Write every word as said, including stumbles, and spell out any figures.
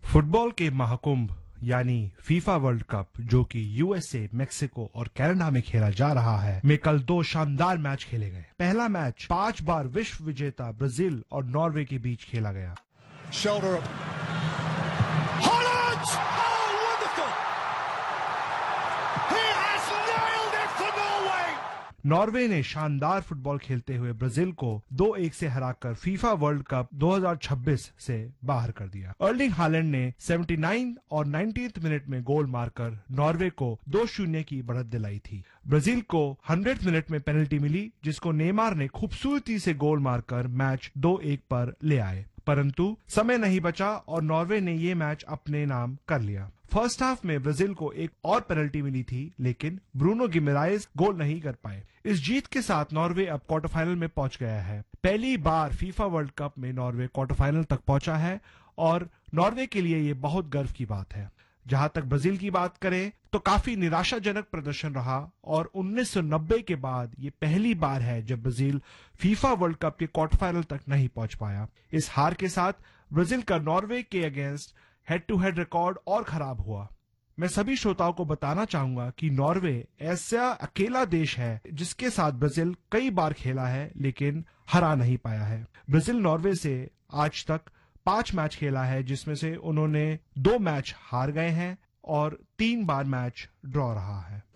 Football के महाकुंभ यानी FIFA world cup, जो कि यूएसए, मेक्सिको और कनाडा में खेला जा रहा है, में कल दो शानदार मैच खेले गए। पहला मैच पांच बार विश्व विजेता ब्राजील और नॉर्वे के बीच खेला गया। Shoulder up. Holland! Oh, wonderful! He has nailed it for Norway! Norway ने शानदार फुटबॉल खेलते हुए ब्राजील को दो एक से हराकर फीफा वर्ल्ड कप दो हज़ार छब्बीस से बाहर कर दिया। अर्लिंग हालैंड ने उन्यासी और नब्बेवें मिनट में गोल मारकर नॉर्वे को दो शून्य की बढ़त दिलाई थी। ब्राजील को सौवें मिनट में पेनल्टी मिली, जिसको नेमार ने खूबसूरती से गोल मारकर मैच दो एक पर ले आए, परंतु समय नहीं बचा और नॉर्वे ने ये मैच अपने नाम कर लिया। फर्स्ट हाफ में ब्राजील को एक और पेनल्टी मिली थी, लेकिन ब्रूनो गिमेराइज गोल नहीं कर पाए। इस जीत के साथ नॉर्वे अब क्वार्टर फाइनल में पहुंच गया है। पहली बार फीफा वर्ल्ड कप में नॉर्वे क्वार्टर फाइनल तक पहुंचा है और नॉर्वे के लिए ये बहुत गर्व की बात है। जहां तक ब्राजील की बात करें तो काफी निराशाजनक प्रदर्शन रहा और उन्नीस सौ नब्बे के बाद ये पहली बार है जब ब्राजील फीफा वर्ल्ड कप के क्वार्टर फाइनल तक नहीं पहुंच पाया। इस हार के साथ ब्राजील का नॉर्वे के against head to head record और खराब हुआ। मैं सभी श्रोताओं को बताना चाहूंगा कि नॉर्वे ऐसा अकेला देश है जिसके साथ ब्राजील कई बार खेला है लेकिन हरा नहीं पाया है। ब्राजील नॉर्वे से आज तक पांच मैच खेला है, जिसमें से उन्होंने दो मैच हार गए हैं और तीन बार मैच ड्रॉ रहा है।